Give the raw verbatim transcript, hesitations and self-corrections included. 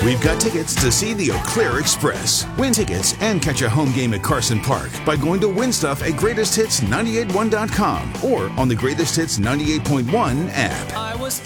We've got tickets to see the Eau Claire Express. Win tickets and catch a home game at Carson Park by going to win stuff at greatest hits nine eight one dot com or on the Greatest Hits ninety-eight point one app. I was